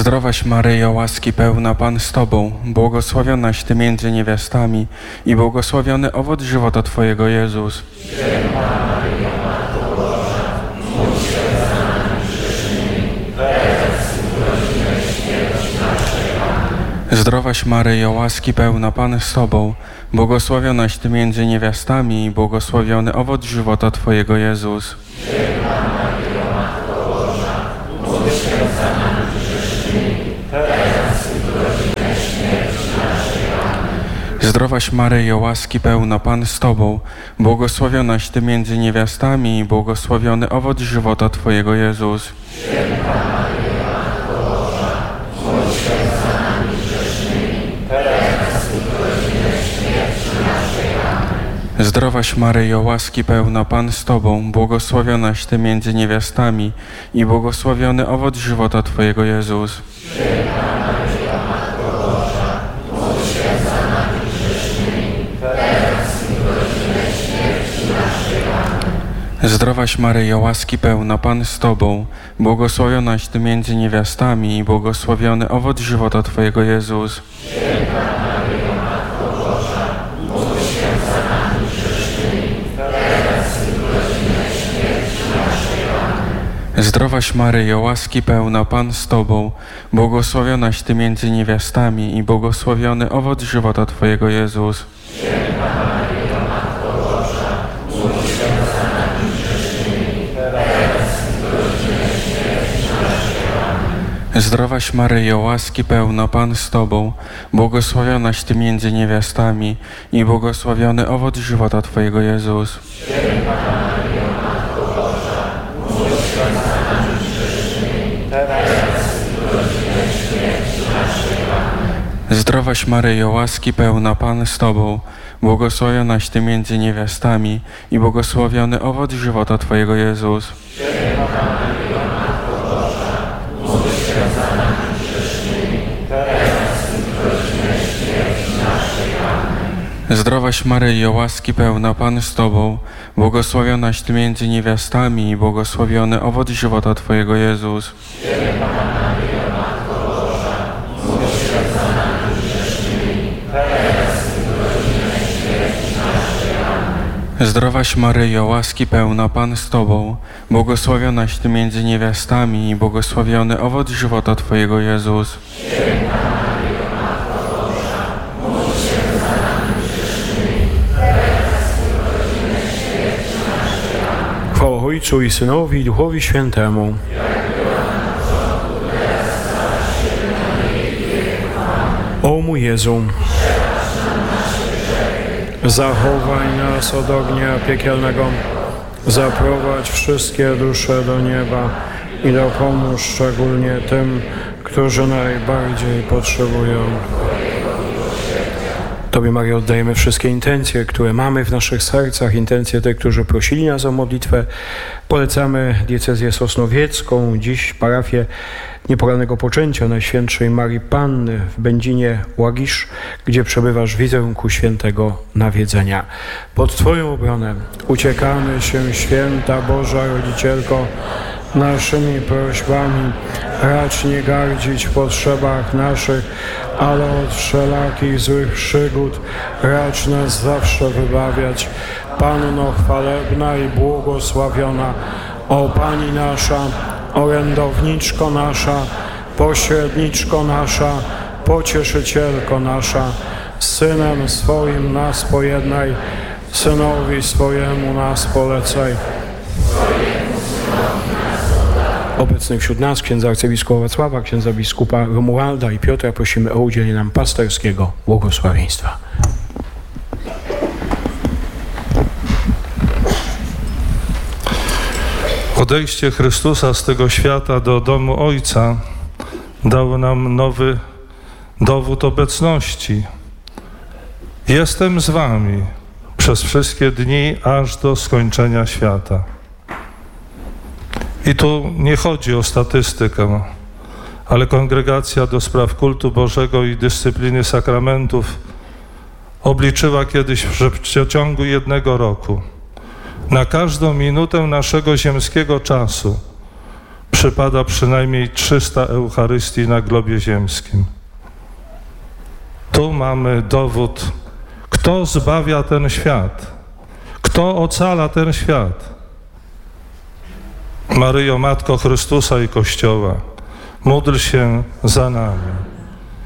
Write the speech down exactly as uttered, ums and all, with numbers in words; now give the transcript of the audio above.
Zdrowaś Maryjo, łaski pełna, Pan z Tobą, błogosławionaś Ty między niewiastami i błogosławiony owoc żywota Twojego, Jezus. Święta Maryjo, Matko Boża, módl się za nami grzesznymi, teraz i w godzinę śmierci naszej. Amen. Zdrowaś Maryjo, łaski pełna, Pan z Tobą, błogosławionaś Ty między niewiastami i błogosławiony owoc żywota Twojego, Jezus. Święta Maryjo, Matko Boża, módl się za nami grzesznymi, teraz i w godzinę śmierci naszej. Amen. Zdrowaś Maryjo, łaski pełna, Pan z Tobą, błogosławionaś Ty między niewiastami i błogosławiony owoc żywota Twojego, Jezus. Święta Maryjo, Matko Boża, módl się za nami grzesznymi, teraz i w godzinę śmierci naszej. Amen. Zdrowaś Maryjo, łaski pełna, Pan z Tobą, błogosławionaś Ty między niewiastami i błogosławiony owoc żywota Twojego, Jezus. Święta Maryjo, Matko Boża, módl się za nami grzesznymi, teraz i w godzinę śmierci naszej. Amen. Zdrowaś Maryjo, łaski pełna, Pan z Tobą, błogosławionaś Ty między niewiastami i błogosławiony owoc żywota Twojego, Jezus. Święta Maryjo, Matko Boża, módl się za nami grzesznymi, teraz i w godzinę śmierci naszej. Amen. Zdrowaś Maryjo, łaski pełna, Pan z Tobą, błogosławionaś Ty między niewiastami i błogosławiony owoc żywota Twojego, Jezus. Święta Maryjo, Matko Boża, módl się za nami grzesznymi, teraz i w godzinę śmierci naszej. Amen. Zdrowaś Maryjo, łaski pełna, Pan z Tobą, błogosławionaś Ty między niewiastami i błogosławiony owoc żywota Twojego, Jezus. Święta Maryjo, Matko Boża, módl się za nami grzesznymi, teraz i w godzinę śmierci naszej. Amen. Zdrowaś Maryjo, łaski pełna, Pan z Tobą, błogosławionaś Ty między niewiastami i błogosławiony owoc żywota Twojego, Jezus. Święta Maryjo, Matko Boża, módl się za nami grzesznymi, teraz i w godzinę śmierci naszej. Amen. Zdrowaś Maryjo, łaski pełna, Pan z Tobą, błogosławionaś Ty między niewiastami i błogosławiony owoc żywota Twojego, Jezus. Święta Maryjo, Matko Boża, módl się za nami grzesznymi, teraz i w godzinę śmierci naszej. Amen. Zdrowaś Maryjo, łaski pełna, Pan z Tobą, błogosławionaś Ty między niewiastami i błogosławiony owoc żywota Twojego, Jezus. Święta Maryjo, Matko Boża, módl się za nami grzesznymi, teraz i w godzinę śmierci naszej. Amen. Chwała Ojcu i Synowi i Duchowi Świętemu. O mój Jezu, zachowaj nas od ognia piekielnego, zaprowadź wszystkie dusze do nieba i dopomóż szczególnie tym, którzy najbardziej potrzebują. Tobie, Mario, oddajemy wszystkie intencje, które mamy w naszych sercach, intencje tych, którzy prosili nas o modlitwę. Polecamy diecezję sosnowiecką, dziś parafię Niepokalnego Poczęcia Najświętszej Marii Panny w Będzinie Łagisz, gdzie przebywasz w wizerunku świętego nawiedzenia. Pod Twoją obronę uciekamy się, Święta Boża Rodzicielko, naszymi prośbami. Racz nie gardzić w potrzebach naszych, ale od wszelakich złych przygód racz nas zawsze wybawiać. Panno chwalebna i błogosławiona, o Pani nasza, orędowniczko nasza, pośredniczko nasza, pocieszycielko nasza, z Synem swoim nas pojednaj, Synowi swojemu nas polecaj. Obecnych wśród nas księdza arcybiskupa Wacława, księdza biskupa Romualda i Piotra prosimy o udzielenie nam pasterskiego błogosławieństwa. Odejście Chrystusa z tego świata do domu Ojca dało nam nowy dowód obecności. Jestem z wami przez wszystkie dni, aż do skończenia świata. I tu nie chodzi o statystykę, ale Kongregacja do Spraw Kultu Bożego i Dyscypliny Sakramentów obliczyła kiedyś, że w przeciągu jednego roku na każdą minutę naszego ziemskiego czasu przypada przynajmniej trzysta Eucharystii na globie ziemskim. Tu mamy dowód, kto zbawia ten świat, kto ocala ten świat. Maryjo, Matko Chrystusa i Kościoła, módl się za nami.